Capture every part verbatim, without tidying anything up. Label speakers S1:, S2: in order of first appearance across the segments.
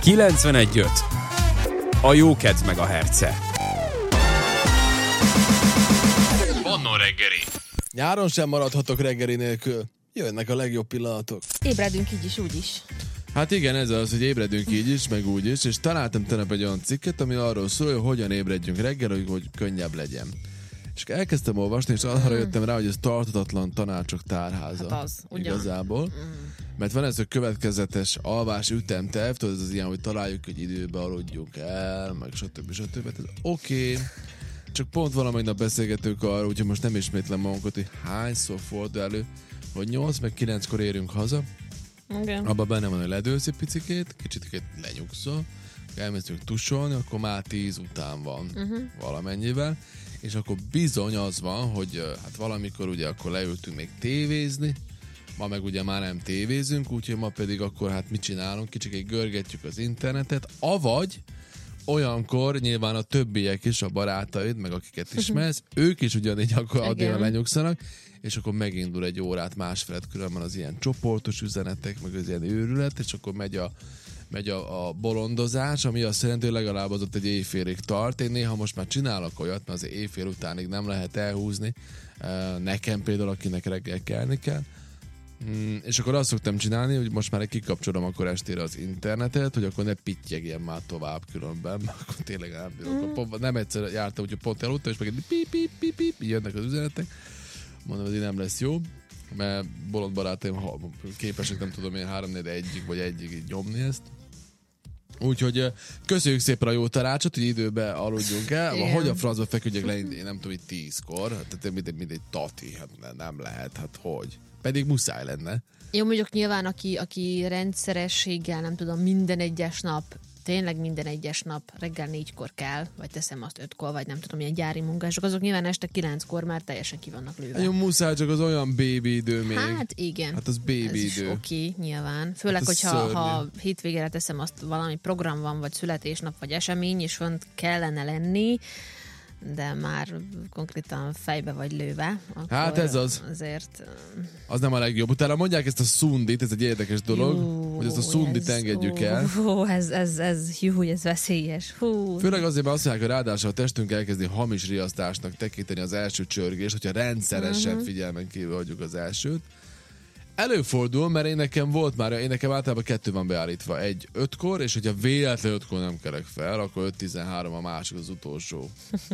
S1: kilencvenegy öt. A Jókedv Megahertze.
S2: Manna reggeli.
S3: Nyáron sem maradhatok reggeli nélkül. Jönnek a legjobb pillanatok.
S4: Ébredünk így is, úgy is.
S3: Hát igen, ez az, hogy ébredünk így is, meg úgy is, és találtam tegnap egy olyan cikket, ami arról szól, hogy hogyan ébredjünk reggel, hogy, hogy könnyebb legyen. És elkezdtem olvasni, és arra jöttem rá, hogy ez tartatatlan tanácsok tárháza.
S4: Hát az, ugyan.
S3: Igazából. Mm. Mert van ez a következetes alvás ütemterv, tudod, ez az ilyen, hogy találjuk, hogy időbe aludjunk el, meg stb. stb. Oké, okay. Csak pont valamelyik nap beszélgetünk arról, úgyhogy most nem ismétlem magunkat, hogy hányszor fordul elő, hogy nyolc meg kilenckor érünk haza. Okay. Abban benne van, hogy ledőlsz egy picikét, kicsit lenyugszol, elmésztünk tusolni, akkor már tíz után van uh-huh. valamennyivel, és akkor bizony az van, hogy hát valamikor ugye akkor leültünk még tévézni, ma meg ugye már nem tévézünk, úgyhogy ma pedig akkor hát mit csinálunk, kicsit görgetjük az internetet, avagy olyankor nyilván a többiek is, a barátaid, meg akiket ismersz, ők is ugyanígy akkor addigra lenyugszanak, és akkor megindul egy órát másfelett különben az ilyen csoportos üzenetek, meg az ilyen őrület, és akkor megy a, megy a, a bolondozás, ami azt jelenti, hogy legalább az ott egy éjfélig tart. Én néha most már csinálok olyat, mert az éjfél utánig nem lehet elhúzni. Nekem például, akinek reggel kelni kell. Mm, és akkor azt szoktam csinálni, hogy most már kikapcsolom akkor estére az internetet, hogy akkor ne pittyegjen már tovább különben, mert akkor tényleg nem bírok. Mm. Nem egyszer jártam, hogy pont eludtam, és meg egy pip, pip, pip, pip, jönnek az üzenetek. Mondom, hogy nem lesz jó, mert bolond barátaim képesek, nem tudom én, három négy egyig vagy egyig így nyomni ezt. Úgyhogy köszönjük szépen a jó tanácsot, hogy időben aludjunk el. Igen. Hogy a francba feküdjek le, én nem tudom, hogy tízkor, tehát mint, mint egy tati, hát nem lehet, hát hogy. Pedig muszáj lenne.
S4: Jó, mondjuk nyilván, aki, aki rendszerességgel, nem tudom, minden egyes nap, tényleg minden egyes nap reggel négykor kell, vagy teszem azt ötkor, vagy nem tudom, ilyen gyári munkások, azok nyilván este kilenckor már teljesen ki vannak lőve.
S3: Jó, muszáj, csak az olyan baby idő még.
S4: Hát igen.
S3: Hát az baby
S4: ez
S3: idő.
S4: Oké, okay, nyilván. Főleg, hát hogyha ha hétvégére teszem azt, valami program van, vagy születésnap, vagy esemény, és fönt kellene lenni, de már konkrétan fejbe vagy lőve.
S3: Hát ez az.
S4: Azért...
S3: Az nem a legjobb. Utána mondják ezt a szundit, ez egy érdekes dolog, jó, hogy ezt a szundit ez, engedjük ó, el.
S4: Ó, ez, ez, ez, hú, ez veszélyes. Hú.
S3: Főleg azért, mert azt mondják, hogy ráadásul a testünk elkezdi hamis riasztásnak tekinteni az első csörgést, hogyha rendszeresen uh-huh. figyelmen kívül hagyjuk az elsőt. Előfordul, mert én nekem volt már, én nekem általában kettő van beállítva. Egy ötkor, és hogyha véletlenül ötkor nem kelek fel, akkor öt tizenhárom a másik az utolsó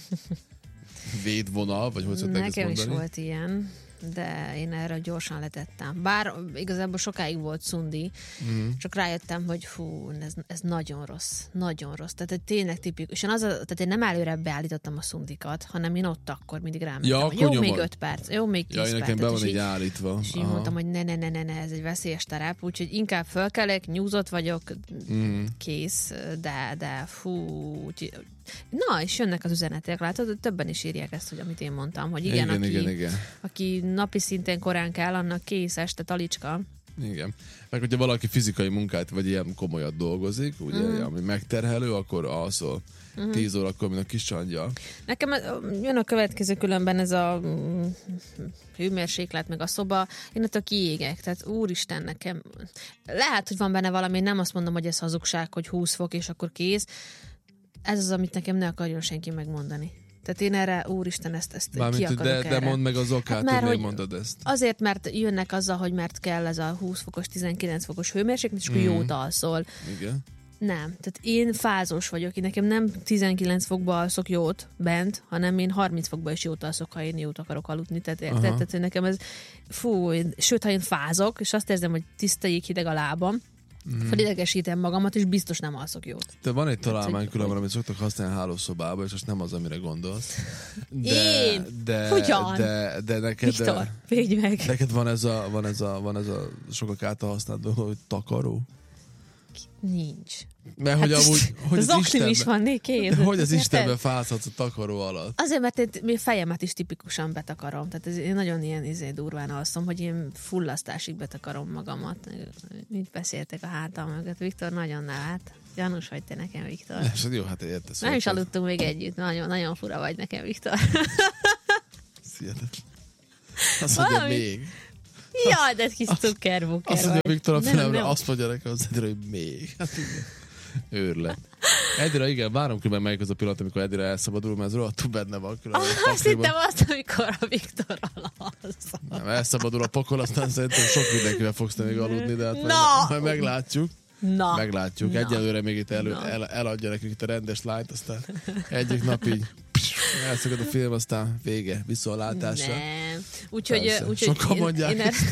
S3: védvonal, vagy hogy szokták ezt mondani?
S4: Nekem is volt ilyen, de én erre gyorsan letettem. Bár igazából sokáig volt szundi, mm. csak rájöttem, hogy hú, ez, ez nagyon rossz, nagyon rossz. Tehát tényleg tipikus. És az a, tehát én nem előre beállítottam a szundikat, hanem én ott akkor mindig rámentem.
S3: Ja,
S4: jó,
S3: nyomod.
S4: Még öt perc, jó, még tíz
S3: ja,
S4: perc.
S3: Ja, nekem be van így állítva.
S4: És így mondtam, hogy ne, ne, ne, ne, ne, ez egy veszélyes terep, úgyhogy inkább fölkelek, nyúzott vagyok, mm. kész, de, de fú, úgy, na, és jönnek az üzenetek, látod, többen is írják ezt, hogy amit én mondtam, hogy igen,
S3: igen,
S4: aki,
S3: igen, igen.
S4: aki napi szinten korán kell, annak kész este talicska.
S3: Igen. Meg hogyha valaki fizikai munkát, vagy ilyen komolyat dolgozik, ugye, mm. ami megterhelő, akkor alszol mm. tíz órakor, mint a kis angyal.
S4: Nekem jön a következő különben ez a hőmérséklet, meg a szoba, én attól kiégek, tehát úristen, nekem lehet, hogy van benne valami, nem azt mondom, hogy ez hazugság, hogy húsz fok, és akkor kész. Ez az, amit nekem ne akarjon senki megmondani. Tehát én erre, úristen, ezt, ezt
S3: Bármint,
S4: ki akarok
S3: de,
S4: erre.
S3: de mondd meg az okát, hát, hogy miért mondod ezt.
S4: Azért, mert jönnek azzal, hogy mert kell ez a húsz fokos, tizenkilenc fokos hőmérséklet, és akkor mm. jót alszol.
S3: Igen.
S4: Nem. Tehát én fázós vagyok. Én nekem nem tizenkilenc fokba alszok jót bent, hanem én harminc fokba is jót alszok, ha én jót akarok aludni. Tehát érted? Tehát nekem ez, fú, én, sőt, ha én fázok, és azt érzem, hogy tiszta jéghideg a lábam, Mm. felidegesítem magamat, és biztos nem alszok jót.
S3: Te van egy találmány különben, amit szoktak használni hálószobába, és most nem az, amire gondolsz. De,
S4: Én?
S3: De,
S4: Hogyan?
S3: De, de neked...
S4: Viktor, védj meg!
S3: Neked van ez a, van ez a, van ez a sokak által használt dolog, hogy takaró?
S4: Nincs.
S3: Mert hogy
S4: hát
S3: amúgy... Hogy
S4: az, az Istenben, is van, nékéz.
S3: De hogy az Istenben fázhatsz a takaró alatt?
S4: Azért, mert én, én fejemet is tipikusan betakarom. Tehát ez, én nagyon ilyen izé, durván alszom, hogy én fullasztásig betakarom magamat. Mit beszéltek a hátam mögött? Viktor nagyon nevet. Gyanús vagy te nekem, Viktor.
S3: És jó, hát értesz.
S4: Nem is aludtunk még együtt. Nagyon, nagyon fura vagy nekem, Viktor.
S3: Szietet. Azt mondja még.
S4: Jaj, de kis cukkerbukker.
S3: Azt mondja Viktor a fülemre, azt mondja nekem az edre, hogy még. Hát igen. Őrület. Edire, igen, várom különben melyik az a pillanat, amikor Edire elszabadul, mert ez rohadtul benne van.
S4: Azt hittem azt, amikor a Viktor alaz.
S3: Nem, elszabadul a pokol, aztán szerintem sok mindenkivel fogsz te még aludni, de hát
S4: no.
S3: majd, majd meglátjuk.
S4: Na.
S3: Meglátjuk.
S4: Na.
S3: Egyelőre még itt elő,
S4: Na.
S3: el, eladja nekünk itt a rendes lányt, aztán egyik nap így elszakad a film, aztán vége, viszontlátásra.
S4: Nem. Úgyhogy, úgyhogy
S3: sokan
S4: én,
S3: mondják.
S4: én, ezt,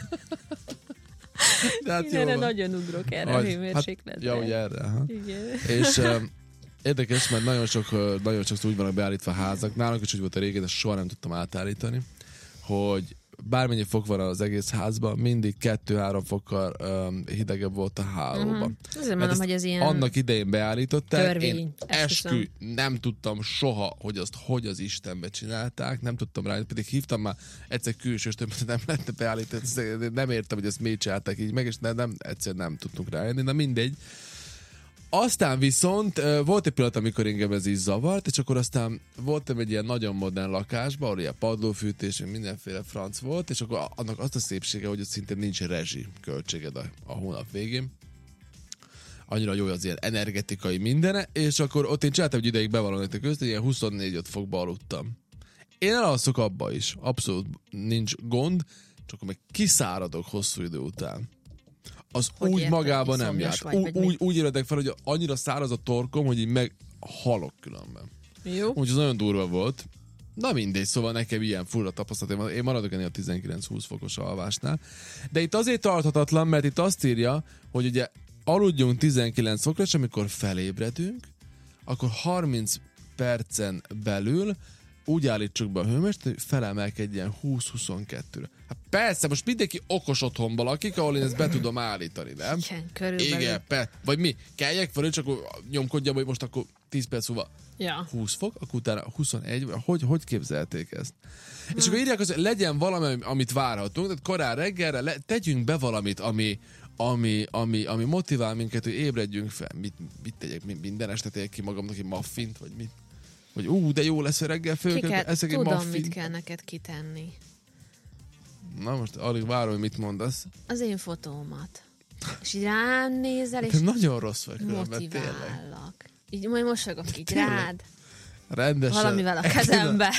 S3: De hát
S4: én
S3: jó
S4: erre
S3: van.
S4: nagyon ugrok erre a hőmérsékletre.
S3: Hát, ja, ugye erre. Aha.
S4: Igen.
S3: És um, érdekes, mert nagyon sok, uh, nagyon sok úgy vannak beállítva házak. Nálunk is úgy volt a régen, de soha nem tudtam átállítani, hogy bármennyi fok van az egész házban, mindig kettő-három fokkal um, hidegebb volt a hálóban.
S4: Uh-huh. Azért mondom, hogy ez ilyen
S3: annak idején beállították.
S4: törvény,
S3: Én
S4: esküszöm.
S3: eskü nem tudtam soha, hogy azt hogy az Istenbe csinálták, nem tudtam rá, pedig hívtam már egyszer külsős, nem lehetne beállítani, nem értem, hogy ezt miért csinálták így meg, és nem, nem, egyszer nem tudtunk rájönni, na mindegy. Aztán viszont volt egy pillanat, amikor engem ez így zavart, és akkor aztán voltam egy ilyen nagyon modern lakásban, ahol ilyen padlófűtés, mindenféle franc volt, és akkor annak azt a szépsége, hogy ott szintén nincs rezsi költséged a, a hónap végén. Annyira jó az ilyen energetikai mindene, és akkor ott én csináltam egy ideig bevallom nektek közt, ilyen huszonnégy-öt fokba aludtam. Én elalszok abba is, abszolút nincs gond, csak meg kiszáradok hosszú idő után. Az
S4: hogy
S3: úgy
S4: érted,
S3: magában nem
S4: iszonyos
S3: járt.
S4: vagy,
S3: Úgy,
S4: vagy
S3: úgy, úgy éredek fel, hogy annyira száraz a torkom, hogy így meg halok különben.
S4: Jó.
S3: Úgyhogy az nagyon durva volt. Na mindegy, szóval nekem ilyen furra tapasztalat. Én maradok ennél a tizenkilenc-húsz fokos alvásnál. De itt azért tarthatatlan, mert itt azt írja, hogy ugye aludjunk tizenkilenc fokra, és amikor felébredünk, akkor harminc percen belül úgy állítsuk be a hőmérsékletet, hogy felemelkedjen húsz-huszonkettőre. Hát persze, most mindenki okos otthonban lakik, ahol én ezt be tudom állítani, nem?
S4: Igen, körülbelül.
S3: Igen, pe- vagy mi? Keljek fel, csak akkor nyomkodjam, hogy most akkor tíz perc múlva
S4: Ja.
S3: húsz fok, akkor utána huszonegy, hogy, hogy képzelték ezt? Hmm. És akkor írják azt, hogy legyen valami, amit várhatunk, tehát korán reggelre le, tegyünk be valamit, ami, ami, ami, ami motivál minket, hogy ébredjünk fel. Mit, mit tegyek? Minden este tegyek ki magamnak egy muffint, vagy mit? Vagy ú, de jó lesz, hogy reggel fölkelek, ezek egy
S4: Tudom,
S3: muffint.
S4: mit kell neked kitenni.
S3: Na most alig várom, hogy mit mondasz.
S4: Az én fotómat. És így rám nézel, és
S3: Te nagyon rossz vagy különben, tényleg.
S4: motivállak. Így majd mosolygok így
S3: Tényleg?
S4: rád,
S3: Rendesen.
S4: valamivel a kezembe.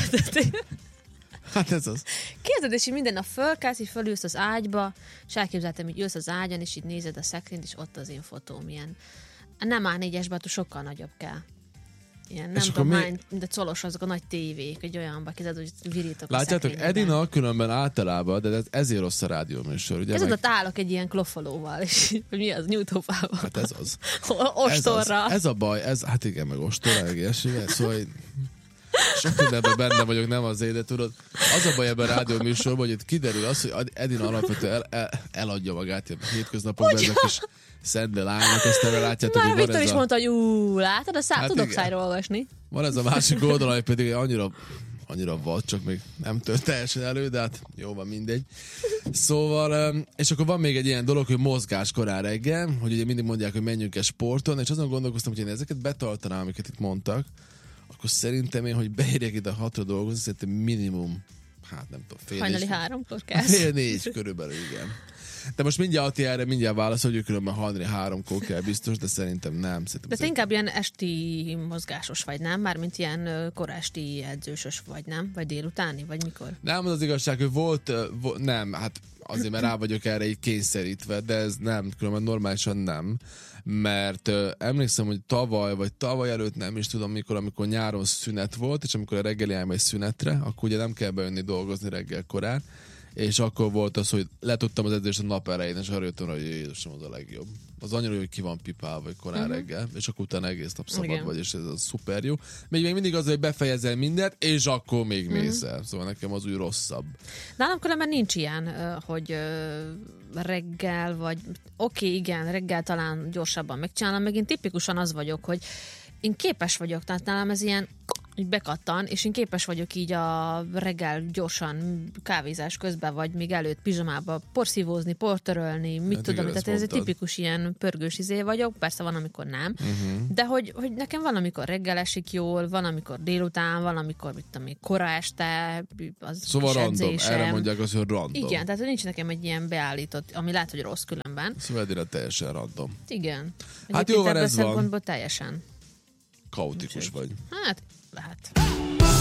S3: Hát ez az.
S4: Képzeld, és így minden nap fölkelsz, így fölülsz az ágyba, és elképzeltem, hogy ülsz az ágyon, és így nézed a szekrényt, és ott az én fotóm ilyen. Nem á négyes betű, sokkal nagyobb kell. Ilyen, nem tudom,
S3: mi...
S4: hány, de colos azok a nagy tévék, egy olyanba képzeld, hogy virítok
S3: Látjátok,
S4: a szekrényben.
S3: Edina különben általában, de ez, ezért rossz a rádióműsor, ugye?
S4: Ez
S3: meg...
S4: oda állok egy ilyen kloffolóval, és hogy mi az, nyújtófával.
S3: Hát ez az.
S4: Ostorra.
S3: Ez, az. ez a baj, ez, hát igen, meg ostorra, meg ilyesmivel, szóval én sok mindenben benne vagyok, nem azért, de tudod, az a baj ebben a rádióműsorban, hogy itt kiderül az, hogy Edina alapvetően el, el, eladja magát a hétköznapokban, ez a kis szendle lányok, aztán látjátok,
S4: Már
S3: hogy van
S4: Viktor
S3: ez
S4: is
S3: a...
S4: mondta, hogy ú, látod, a szá...
S3: Hát
S4: tudok
S3: igen.
S4: szájról olvasni.
S3: Van ez a másik oldal, ami pedig annyira, annyira vad, csak még nem tört teljesen elő, de hát jó van, mindegy. Szóval, és akkor van még egy ilyen dolog, hogy mozgás korán reggel, hogy ugye mindig mondják, hogy menjünk el sporton, és azon gondolkoztam, hogy én ezeket betartanám, amiket itt mondtak, akkor szerintem én, hogy beérjek ide hatra dolgozni, szerintem minimum, hát nem tudom, fél
S4: Hajnali
S3: négy.
S4: háromkor kezd.
S3: Fél négy körülbelül, igen. De most mindjárt Ati erre mindjárt válaszol, hogy különben hajnali háromkor kell biztos, de szerintem nem. Szerintem
S4: De te inkább ilyen esti mozgásos vagy, nem? Mármint ilyen ö, korásti edzősös vagy, nem? Vagy délutáni, vagy mikor?
S3: Nem, az az igazság, hogy volt, uh, vo- nem, hát azért, mert rá vagyok erre így kényszerítve, de ez nem, különben normálisan nem, mert uh, emlékszem, hogy tavaly, vagy tavaly előtt nem is tudom mikor, amikor nyáron szünet volt, és amikor a reggeli elmegy szünetre, akkor ugye nem kell bejönni dolgozni reggel korán, és akkor volt az, hogy letudtam az edzést a nap elején, és arra jöttem, hogy Jézusom, az a legjobb. Az annyira jó, hogy ki van pipálva, vagy korán uh-huh. reggel, és akkor utána egész nap szabad
S4: Igen.
S3: vagy, és ez az szuper jó. Még, még mindig az, hogy befejezel mindent, és akkor még uh-huh. mész el. Szóval nekem az úgy rosszabb.
S4: Nálam különben nincs ilyen, hogy reggel, vagy oké, okay, igen, reggel talán gyorsabban megcsinálom, meg én tipikusan az vagyok, hogy én képes vagyok, tehát nálam ez ilyen így bekattan, és én képes vagyok így a reggel gyorsan kávézás közben, vagy még előtt pizsamába porszívózni, portörölni, mit
S3: Hát
S4: tudom,
S3: igen,
S4: tehát
S3: ezt
S4: ez egy
S3: mondtad.
S4: tipikus ilyen pörgős izé vagyok, persze van, amikor nem,
S3: Uh-huh.
S4: de hogy, hogy nekem van, amikor reggel esik jól, van, amikor délután, van, amikor mit tudom én, kora este, az
S3: Szóval
S4: kis
S3: random,
S4: edzésem.
S3: erre mondják azt, hogy random.
S4: Igen, tehát nincs nekem egy ilyen beállított, ami lehet, hogy rossz különben.
S3: Szóval eddig teljesen random.
S4: Igen.
S3: Hát jó van,
S4: ebből
S3: ez van.
S4: szempontból teljesen.
S3: Kaotikus vagy.
S4: Hát, lehet.